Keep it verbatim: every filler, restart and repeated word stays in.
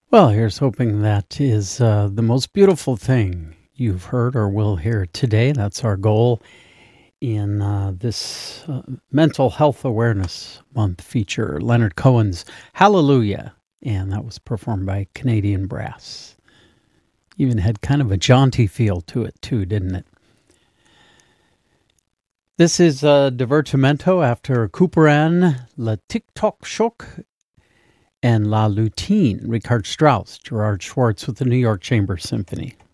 Well, here's hoping that is uh, the most beautiful thing you've heard or will hear today. That's our goal in uh, this uh, Mental Health Awareness Month feature, Leonard Cohen's Hallelujah. And that was performed by Canadian Brass. Even had kind of a jaunty feel to it, too, didn't it? This is uh, Divertimento after Couperin, Le Tic-Toc Choc, and La Lutine, Richard Strauss, Gerard Schwartz with the New York Chamber Symphony.